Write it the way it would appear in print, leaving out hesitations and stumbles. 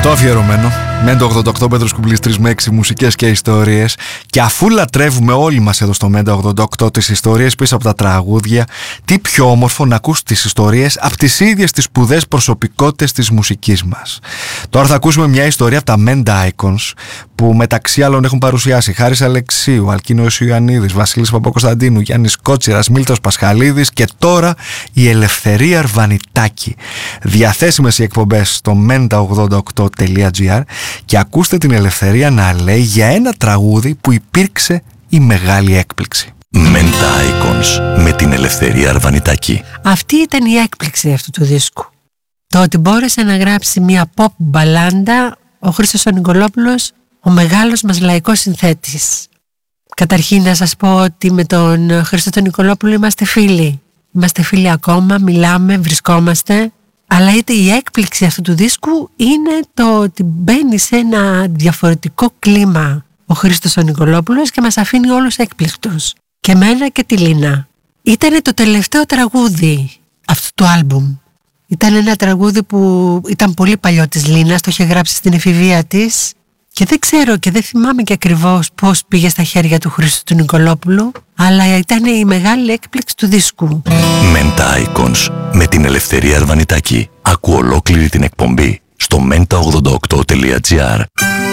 Το αφιερωμένο Μέντα 88, Πέτρος Κουμπλής, 3 με 6 μουσικές και ιστορίες. Και αφού λατρεύουμε όλοι μας εδώ στο Μέντα 88 τις ιστορίες πίσω από τα τραγούδια, τι πιο όμορφο να ακούς τις ιστορίες από τις ίδιες τις σπουδαίες προσωπικότητες της μουσικής μας. Τώρα θα ακούσουμε μια ιστορία από τα Μέντα Icons, που μεταξύ άλλων έχουν παρουσιάσει Χάρης Αλεξίου, Αλκίνος Ιωαννίδης, Βασίλης Παπακοσταντίνου, Γιάννης Κότσιρας, Μίλτος Πασχαλίδης και τώρα η Ελευθερία Αρβανιτάκη. Διαθέσιμες οι εκπομπές στο menta88.gr και ακούστε την Ελευθερία να λέει για ένα τραγούδι που υπήρξε η μεγάλη έκπληξη. Μέντα Icons με την Ελευθερία Αρβανιτάκη. Αυτή ήταν η έκπληξη αυτού του δίσκου. Το ότι μπόρεσε να γράψει μια pop μπαλάντα ο Χρήστος ο Νικολόπουλος, ο μεγάλος μας λαϊκός συνθέτης. Καταρχήν να σας πω ότι με τον Χρήστο τον Νικολόπουλο είμαστε φίλοι. Είμαστε φίλοι ακόμα, μιλάμε, βρισκόμαστε. Αλλά η έκπληξη αυτού του δίσκου είναι το ότι μπαίνει σε ένα διαφορετικό κλίμα ο Χρήστος ο Νικολόπουλος και μας αφήνει όλους έκπληκτους. Και εμένα και τη Λίνα. Ήταν το τελευταίο τραγούδι αυτού του άλμπουμ. Ήταν ένα τραγούδι που ήταν πολύ παλιό της Λίνας, το είχε γράψει στην εφηβεία της και δεν ξέρω και δεν θυμάμαι και ακριβώς πώς πήγε στα χέρια του Χρήστου του Νικολόπουλου, αλλά ήταν η μεγάλη έκπληξη του δίσκου. Μέντα Icons με την Ελευθερία Αρβανιτάκη. Άκου ολόκληρη την εκπομπή στο menta88.gr.